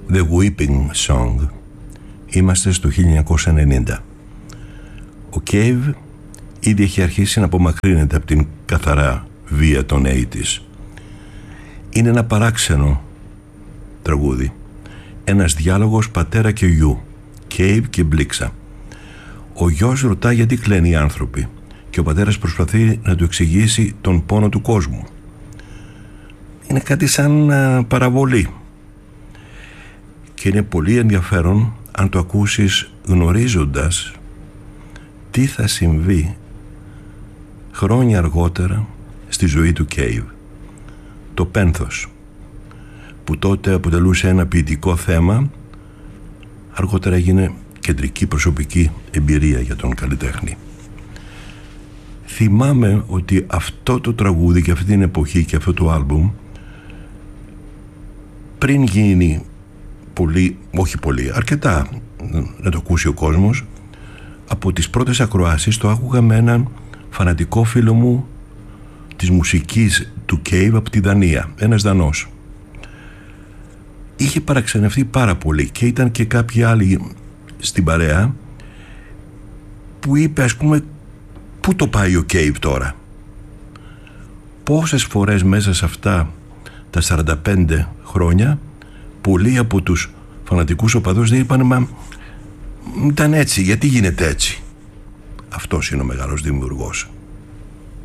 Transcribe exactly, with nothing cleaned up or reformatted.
The Weeping Song. Είμαστε στο χίλια εννιακόσια ενενήντα. Ο Cave ήδη έχει αρχίσει να απομακρύνεται από την καθαρά βία των ογδόντα. Είναι ένα παράξενο τραγούδι. Ένας διάλογος πατέρα και γιου, Cave και Μπλίξα. Ο γιος ρωτά γιατί κλαίνουν οι άνθρωποι και ο πατέρας προσπαθεί να του εξηγήσει τον πόνο του κόσμου. Είναι κάτι σαν α, παραβολή και είναι πολύ ενδιαφέρον αν το ακούσεις γνωρίζοντας τι θα συμβεί χρόνια αργότερα στη ζωή του Cave. Το πένθος, που τότε αποτελούσε ένα ποιητικό θέμα, αργότερα έγινε κεντρική προσωπική εμπειρία για τον καλλιτέχνη. Θυμάμαι ότι αυτό το τραγούδι και αυτή την εποχή και αυτό το άλμπουμ, πριν γίνει πολύ, όχι πολύ, αρκετά να το ακούσει ο κόσμος, από τις πρώτες ακροάσεις το άκουγα με έναν φανατικό φίλο μου της μουσικής του Cave από τη Δανία, ένας Δανός. Είχε παραξενευτεί πάρα πολύ και ήταν και κάποιοι άλλοι στην παρέα που είπε, ας πούμε, πού το πάει ο Cave τώρα. Πόσες φορές μέσα σε αυτά τα σαράντα πέντε χρόνια πολλοί από τους φανατικούς οπαδούς δεν είπαν, μα ήταν έτσι, γιατί γίνεται έτσι. Αυτός είναι ο μεγάλος δημιουργός.